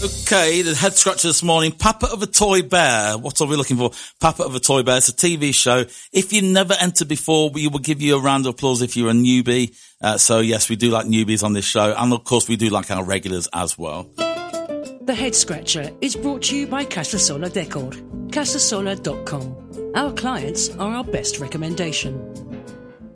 Okay, the head scratcher this morning, Papa of a Toy Bear. What are we looking for? Papa of a Toy Bear. It's a TV show. If you never entered before, we will give you a round of applause if you're a newbie. So yes, we do like newbies on this show. And of course, we do like our regulars as well. The Head Scratcher is brought to you by Casasola Decor. Casasola.com. Our clients are our best recommendation.